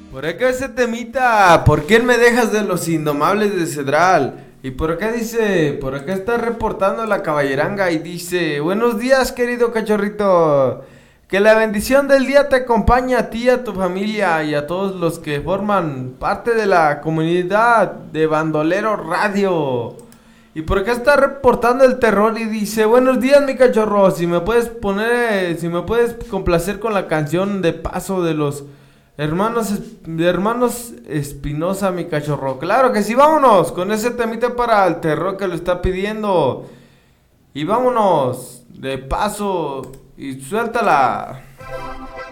Por acá ese temita, ¿por qué me dejas de los indomables de Cedral? Y por acá dice, por acá está reportando la caballeranga y dice, buenos días querido cachorrito, que la bendición del día te acompañe a ti, a tu familia y a todos los que forman parte de la comunidad de Bandolero Radio. Y por acá está reportando el terror y dice, buenos días mi cachorro, si me puedes poner, si me puedes complacer con la canción de paso de los hermanos Espinosa, mi cachorro. Claro que sí, vámonos con ese temita para el terror que lo está pidiendo. Y vámonos de paso y suéltala.